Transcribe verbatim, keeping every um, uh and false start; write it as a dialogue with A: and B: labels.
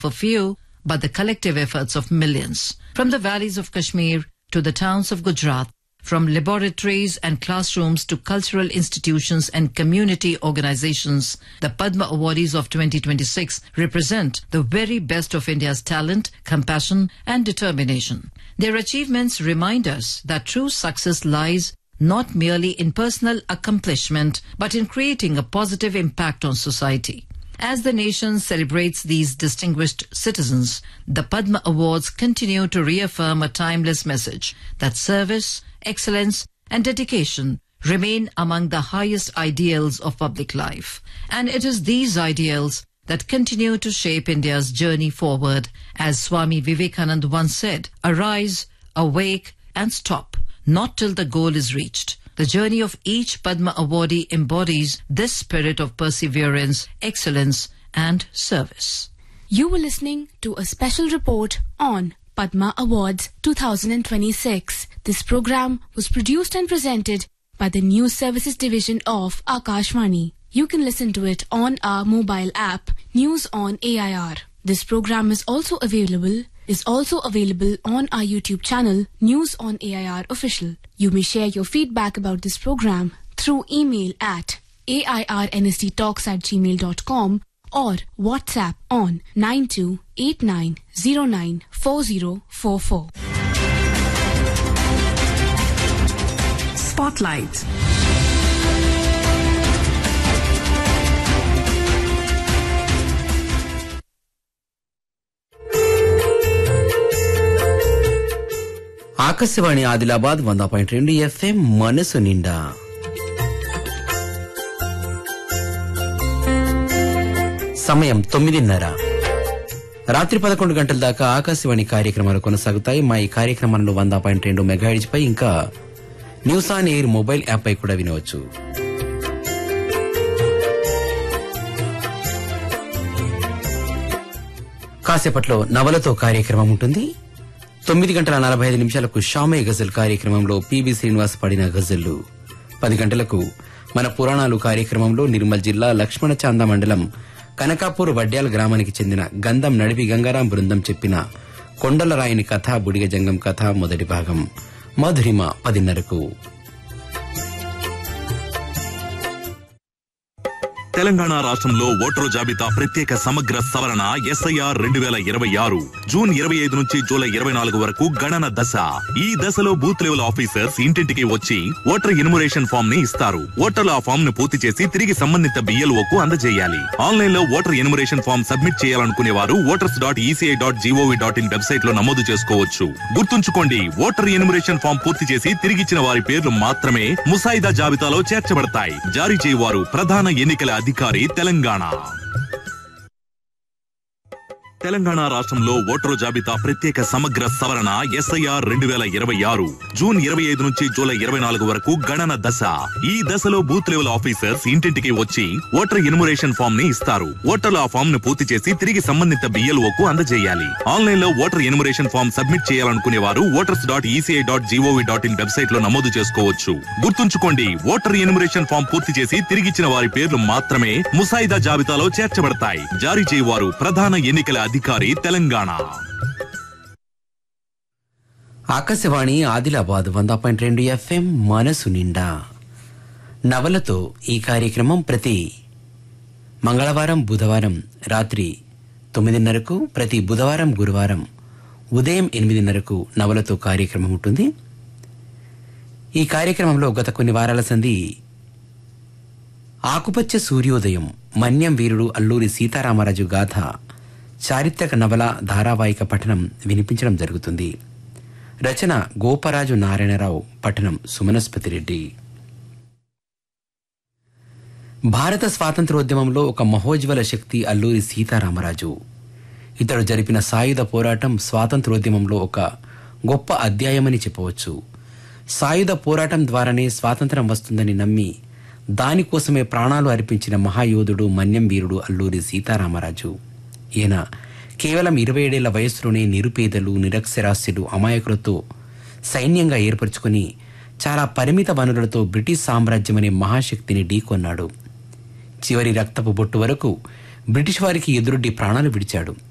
A: of few, but the collective efforts of millions. From the valleys of Kashmir to the towns of Gujarat, from laboratories and classrooms to cultural institutions and community organizations, the Padma awardees of twenty twenty-six represent the very best of India's talent, compassion, and determination. Their achievements remind us that true success lies not merely in personal accomplishment, but in creating a positive impact on society. As the nation celebrates these distinguished citizens, the Padma Awards continue to reaffirm a timeless message that service, excellence, and dedication remain among the highest ideals of public life. And it is these ideals that continue to shape India's journey forward. As Swami Vivekananda once said, arise, awake, and stop, not till the goal is reached. The journey of each Padma awardee embodies this spirit of perseverance, excellence, and service.
B: You were listening to a special report on Padma Awards twenty twenty-six. This program was produced and presented by the News Services Division of Akashvani. You can listen to it on our mobile app, News on A I R. This program is also available is also available on our YouTube channel, News on A I R Official. You may share your feedback about this program through email at a i r n s d talks at gmail dot com or WhatsApp on nine two eight nine zero nine four zero four four.
C: Spotlight.
D: Akashvani Adilabad వంద point రెండు FM మనసు నిండా. సమయం తొమ్మిదిన్నర. రాత్రి పదకొండు గంటల దాకా ఆకాశవాణి కార్యక్రమాలు కొనసాగుతాయి. మా ఈ కార్యక్రమాలను వంద పాయింట్ రెండు మెగాహెర్ట్జ్ పై ఇంకా news on air mobile app పై కూడా వినవచ్చు. కాసేపట్లో నవలతో కార్యక్రమం ఉంటుంది. తొమ్మిది గంటల నలభై ఐదు నిమిషాలకు షామే గజల్ కార్యక్రమంలో పిబి శ్రీనివాస్ పాడిన గజళ్లు. పది గంటలకు మన పురాణాలు కార్యక్రమంలో నిర్మల్ జిల్లా లక్ష్మణ చాంద మండలం కనకాపూర్ వడ్డ్యాల గ్రామానికి చెందిన గంధం నడిపి గంగారాం బృందం చెప్పిన కొండల రాయిని కథ బుడిగ జంగం కథ మొదటి భాగం. మధురిమ పదిన్నరకు.
E: తెలంగాణ రాష్ట్రంలో ఓటరు జాబితా ప్రత్యేక సమగ్ర సవరణ ఎస్ఐఆర్ రెండు వేల ఇరవై ఆరు జూన్ ఇరవై ఐదు నుంచి జూలై ఇరవై నాలుగు వరకు గణన దశ. ఈ దశలో బూత్ లెవెల్ ఆఫీసర్స్ ఇంటింటికి వచ్చి ఓటర్ ఎన్యుమరేషన్ ఫామ్ ని ఇస్తారు. ఓటర్లు ఆ ఫామ్ ను పూర్తి చేసి తిరిగి సంబంధిత బిఎల్ఓకు అందజేయాలి. ఆన్లైన్ లో ఓటర్ ఎన్యుమరేషన్ ఫామ్ సబ్మిట్ చేయాలనుకునే వారు voters dot ECI dot GOV dot in website లో నమోదు చేసుకోవచ్చు. గుర్తుంచుకోండి, ఓటర్ ఎన్యుమరేషన్ ఫామ్ పూర్తి చేసి తిరిగిచ్చిన వారి పేర్లు మాత్రమే ముసాయిదా జాబితాలో చేర్చబడతాయి. జారీ చేయవారు ప్రధాన ఎన్నికల అధికారి తెలంగాణ. తెలంగాణ రాష్ట్రంలో ఓటరు జాబితా ప్రత్యేక సమగ్ర సవరణ ఎస్ఐఆర్ రెండు వేల ఇరవై ఆరు జూన్ ఇరవై ఐదు నుంచి జూలై ఇరవై నాలుగు వరకు గణన దశ. ఈ దశలో బూత్ లెవెల్ ఆఫీసర్స్ ఇంటింటికి వచ్చి ఓటర్ ఎన్యుమరేషన్ ఫామ్ ని ఇస్తారు. ఓటర్లు ఆ ఫామ్ ను పూర్తి చేసి తిరిగి సంబంధిత బిఎల్ఓకు అందజేయాలి. ఆన్లైన్ లో ఓటర్ ఎన్యుమరేషన్ ఫామ్ సబ్మిట్ చేయాలనుకునే వారు voters dot ECI dot GOV dot in website లో నమోదు చేసుకోవచ్చు. గుర్తుంచుకోండి, ఓటర్ ఎన్యుమరేషన్ ఫామ్ పూర్తి చేసి తిరిగిచ్చిన వారి పేర్లు మాత్రమే ముసాయిదా జాబితాలో చేర్చబడతాయి. జారీ చేయవారు ప్రధాన ఎన్నికల అధికారి తెలంగాణ.
D: ఆకాశవాణి ఆదిలాబాద్ వంద పాయింట్ రెండు ఎఫ్ఎం మనసు నిండా. నవలతో ఈ కార్యక్రమం ప్రతి మంగళవారం బుధవారం రాత్రి తొమ్మిదిన్నరకు, ప్రతి బుధవారం గురువారం ఉదయం ఎనిమిదిన్నరకు నవలతో కార్యక్రమం ఉంటుంది. ఈ కార్యక్రమంలో గత కొన్ని వారాల సంధి ఆకుపచ్చ సూర్యోదయం, మన్యం వీరుడు అల్లూరి సీతారామరాజు గాథ చారిత్రక నవల ధారావాహిక పఠనం వినిపించడం జరుగుతుంది. రచన గోపరాజు నారాయణరావు, పఠనం సుమనస్పతి రెడ్డి. భారత స్వాతంత్రోద్యమంలో ఒక మహోజ్వల శక్తి అల్లూరి సీతారామరాజు. ఇతడు జరిపిన సాయుధ పోరాటం స్వాతంత్రోద్యమంలో ఒక గొప్ప అధ్యాయమని చెప్పవచ్చు. సాయుధ పోరాటం ద్వారానే స్వాతంత్రం వస్తుందని నమ్మి దానికోసమే ప్రాణాలు అర్పించిన మహాయోధుడు మన్యం వీరుడు అల్లూరి సీతారామరాజు. ఈయన కేవలం ఇరవై ఏడేళ్ల వయస్సులోనే నిరుపేదలు, నిరక్షరాస్యులు, అమాయకులతో సైన్యంగా ఏర్పరచుకుని చాలా పరిమిత వనరులతో బ్రిటిష్ సామ్రాజ్యం అనే మహాశక్తిని ఢీకొన్నాడు. చివరి రక్తపు బొట్టు వరకు బ్రిటిష్ వారికి ఎదురొడ్డి ప్రాణాలు విడిచాడు.